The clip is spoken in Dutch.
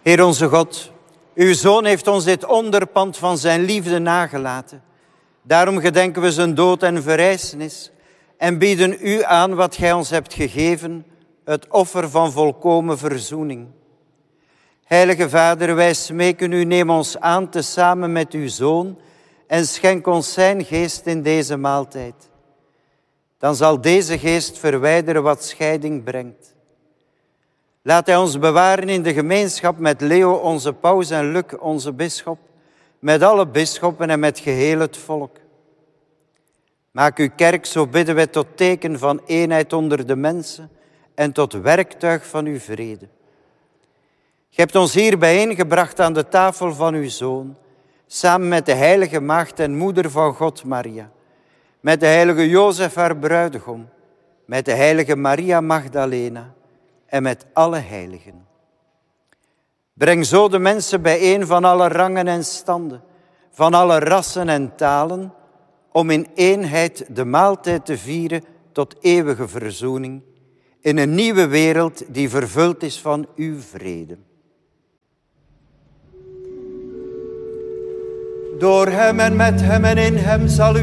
Heer onze God, uw Zoon heeft ons dit onderpand van zijn liefde nagelaten. Daarom gedenken we zijn dood en verrijzenis en bieden u aan wat gij ons hebt gegeven, het offer van volkomen verzoening. Heilige Vader, wij smeken u, neem ons aan tezamen met uw Zoon en schenk ons zijn geest in deze maaltijd. Dan zal deze geest verwijderen wat scheiding brengt. Laat hij ons bewaren in de gemeenschap met Leo, onze paus, en Luc, onze bisschop, met alle bisschoppen en met geheel het volk. Maak uw kerk, zo bidden wij, tot teken van eenheid onder de mensen en tot werktuig van uw vrede. Gij hebt ons hier bijeengebracht aan de tafel van uw Zoon, samen met de heilige maagd en moeder van God Maria, met de heilige Jozef haar bruidegom, met de heilige Maria Magdalena en met alle heiligen. Breng zo de mensen bijeen van alle rangen en standen, van alle rassen en talen, om in eenheid de maaltijd te vieren tot eeuwige verzoening, in een nieuwe wereld die vervuld is van uw vrede. Door hem en met hem en in hem zal